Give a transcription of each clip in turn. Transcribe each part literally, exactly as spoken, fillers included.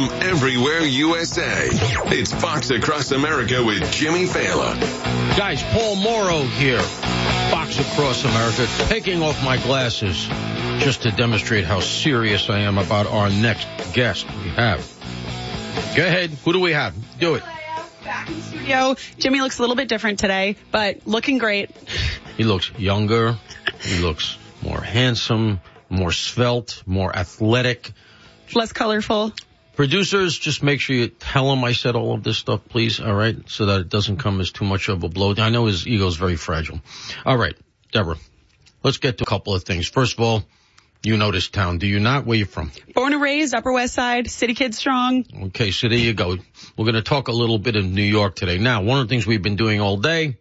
from everywhere U S A. It's Fox Across America with Jimmy Fallon. Guys, Paul Morrow here. Fox Across America. Taking off my glasses just to demonstrate how serious I am about our next guest we have. Go ahead. Who do we have? Do it. Back in the studio. Jimmy looks a little bit different today, but looking great. He looks younger. He looks more handsome, more svelte, more athletic. Less colorful. Producers, just make sure you tell him I said all of this stuff, please, all right, so that it doesn't come as too much of a blow. I know his ego is very fragile. All right, Deborah, let's get to a couple of things. First of all, you know this town, do you not? Where you from? Born and raised, Upper West Side, city kid strong. Okay, so there you go. We're going to talk a little bit of New York today. Now, one of the things we've been doing all day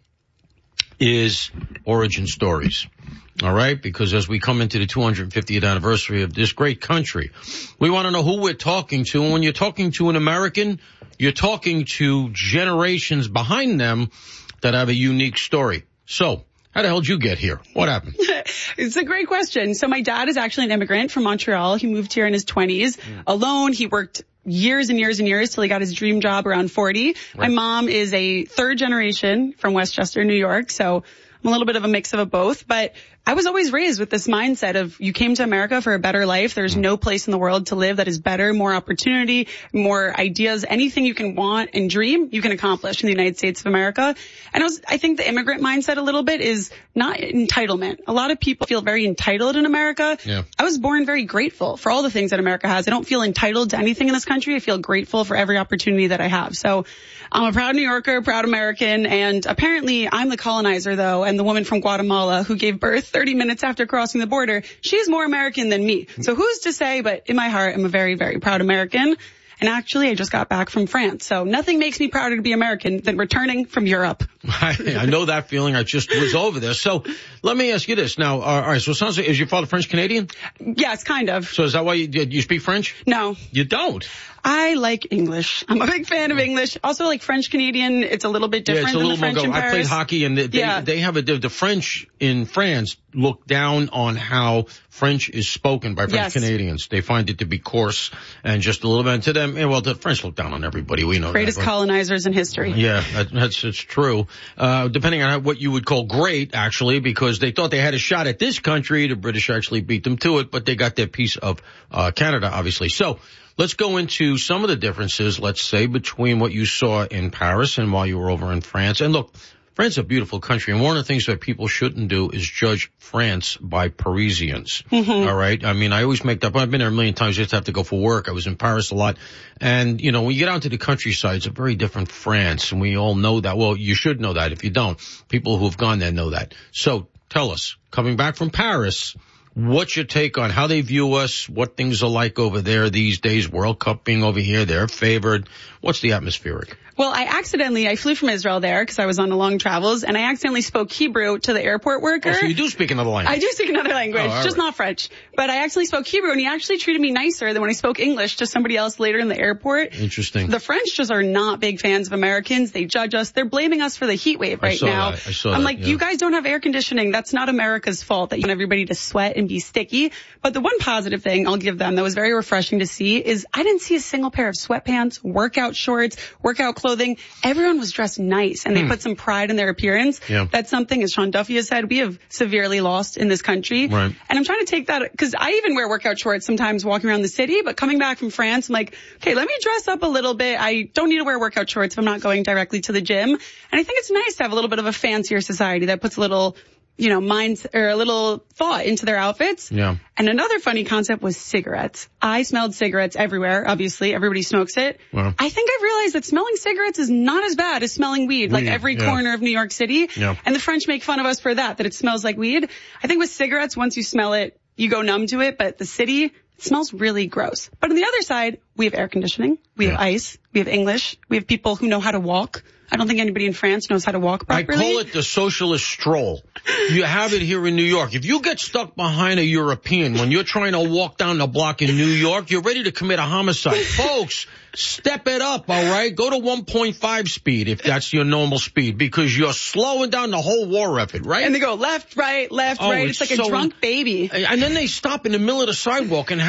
is origin stories. All right, because as we come into the two hundred fiftieth anniversary of this great country, we want to know who we're talking to. And when you're talking to an American, you're talking to generations behind them that have a unique story. So, how the hell did you get here? What happened? It's a great question. So my dad is actually an immigrant from Montreal. He moved here in his twenties mm. alone. He worked years and years and years till he got his dream job around forty. Right. My mom is a third generation from Westchester, New York. So I'm a little bit of a mix of a both, but I was always raised with this mindset of you came to America for a better life. There's no place in the world to live that is better, more opportunity, more ideas. Anything you can want and dream, you can accomplish in the United States of America. And I, was, I think the immigrant mindset a little bit is not entitlement. A lot of people feel very entitled in America. Yeah. I was born very grateful for all the things that America has. I don't feel entitled to anything in this country. I feel grateful for every opportunity that I have. So I'm a proud New Yorker, proud American, and apparently I'm the colonizer, though, and the woman from Guatemala who gave birth thirty minutes after crossing the border. She's more American than me. So who's to say, but in my heart, I'm a very, very proud American. And actually, I just got back from France. So nothing makes me prouder to be American than returning from Europe. I, I know that feeling. I just was over there. So let me ask you this. Now, all right, so it sounds like, is your father French-Canadian? Yes, kind of. So is that why you, you speak French? No. You don't? I like English. I'm a big fan of English. Also, like French-Canadian, it's a little bit different yeah, it's a than little the French more in go. Paris. I played hockey, and they, yeah. they have a, the French in France look down on how French is spoken by French yes. Canadians. They find it to be coarse and just a little bit. And to them, well, the French look down on everybody. We know Greatest that. Greatest colonizers in history. Yeah, that, that's it's true. Uh, depending on what you would call great, actually, because they thought they had a shot at this country. The British actually beat them to it, but they got their piece of uh, Canada, obviously. So let's go into some of the differences, let's say, between what you saw in Paris and while you were over in France. And look, France is a beautiful country, and one of the things that people shouldn't do is judge France by Parisians. Mm-hmm. All right? I mean, I always make that, I've been there a million times, just have to go for work. I was in Paris a lot. And, you know, when you get out to the countryside, it's a very different France, and we all know that. Well, you should know that if you don't. People who have gone there know that. So tell us, coming back from Paris, what's your take on how they view us, what things are like over there these days, World Cup being over here, they're favored. What's the atmospheric? Well, I accidentally, I flew from Israel there because I was on the long travels, and I accidentally spoke Hebrew to the airport worker. Oh, so you do speak another language? I do speak another language, oh, just right. not French. But I actually spoke Hebrew, and he actually treated me nicer than when I spoke English to somebody else later in the airport. Interesting. The French just are not big fans of Americans. They judge us. They're blaming us for the heat wave right I saw now. That. I saw I'm that, like, yeah. you guys don't have air conditioning. That's not America's fault that you want everybody to sweat and be sticky. But the one positive thing I'll give them that was very refreshing to see is I didn't see a single pair of sweatpants, workout shorts, workout clothing. Everyone was dressed nice, and they hmm. put some pride in their appearance. Yeah. That's something, as Sean Duffy has said, we have severely lost in this country. Right. And I'm trying to take that, because I even wear workout shorts sometimes walking around the city, but coming back from France, I'm like, okay, let me dress up a little bit. I don't need to wear workout shorts if I'm not going directly to the gym. And I think it's nice to have a little bit of a fancier society that puts a little, you know, minds or a little thought into their outfits. Yeah. And another funny concept was cigarettes. I smelled cigarettes everywhere. Obviously, everybody smokes it. Well, I think I've realized that smelling cigarettes is not as bad as smelling weed, weed like every yeah. corner of New York City. Yeah. And the French make fun of us for that, that it smells like weed. I think with cigarettes, once you smell it, you go numb to it. But the city, it smells really gross. But on the other side, we have air conditioning. We have yeah. ice. We have English. We have people who know how to walk. I don't think anybody in France knows how to walk properly. I call it the socialist stroll. You have it here in New York. If you get stuck behind a European when you're trying to walk down the block in New York, you're ready to commit a homicide. Folks, step it up, all right? Go to one point five speed if that's your normal speed, because you're slowing down the whole war effort, right? And they go left, right, left, oh, right. It's, it's like so a drunk baby. And then they stop in the middle of the sidewalk and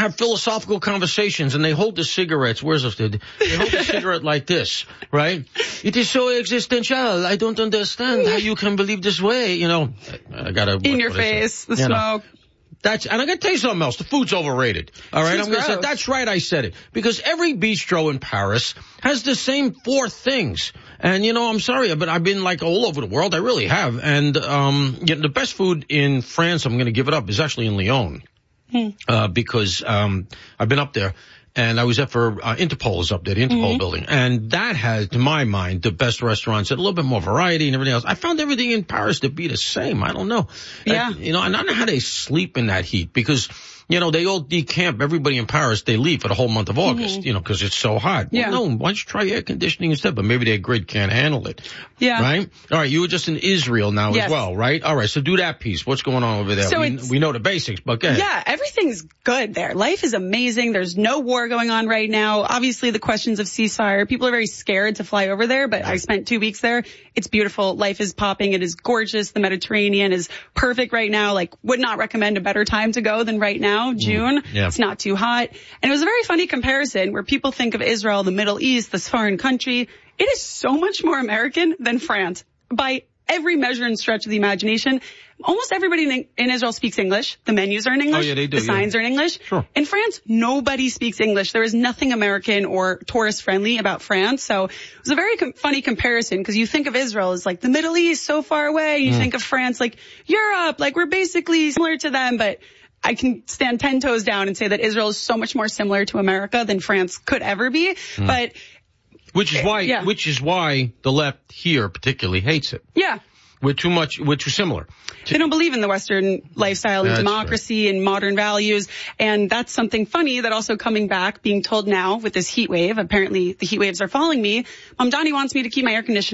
have philosophical conversations, and they hold the cigarettes. Where's the, they hold the cigarette like this, right? It is so existential. I don't understand how you can believe this way. You know, I, I gotta. In your face, the you smoke. Know. That's, and I'm going to tell you something else. The food's overrated. All right. Food's I'm going to say, that's right. I said it. Because every bistro in Paris has the same four things. And, you know, I'm sorry, but I've been like all over the world. I really have. And, um, you know, the best food in France, I'm going to give it up, is actually in Lyon. Hmm. Uh, because, um, I've been up there. And I was there for, uh, Interpol is up there, the Interpol mm-hmm. building. And that has, to my mind, the best restaurants, and a little bit more variety and everything else. I found everything in Paris to be the same. I don't know. Yeah. I, you know, and I don't know how they sleep in that heat because, you know, they all decamp. Everybody in Paris, they leave for the whole month of August, mm-hmm. you know, because it's so hot. Yeah. Well, no, why don't you try air conditioning instead? But maybe their grid can't handle it. Yeah. Right? All right. You were just in Israel now yes. as well, right? All right. So do that piece. What's going on over there? So we, we know the basics, but go ahead. Yeah. Everything's good there. Life is amazing. There's no war going on right now. Obviously, the questions of ceasefire, people are very scared to fly over there, but I spent two weeks there. It's beautiful. Life is popping. It is gorgeous. The Mediterranean is perfect right now. Like, would not recommend a better time to go than right now, June. Yeah. It's not too hot. And it was a very funny comparison where people think of Israel, the Middle East, this foreign country. It is so much more American than France by every measure and stretch of the imagination. Almost everybody in, in Israel speaks English. The menus are in English. Oh, yeah, they do. The signs yeah. are in English. Sure. In France, nobody speaks English. There is nothing American or tourist friendly about France. So it was a very com- funny comparison because you think of Israel as like the Middle East, so far away. You mm. think of France like Europe, like we're basically similar to them, but I can stand ten toes down and say that Israel is so much more similar to America than France could ever be. Mm. But which is why, yeah. which is why the left here particularly hates it. Yeah. We're too much, we're too similar. They don't believe in the Western lifestyle and that's democracy right. and modern values. And that's something funny that also coming back, being told now with this heat wave, apparently the heat waves are following me. Mom Donnie wants me to keep my air conditioner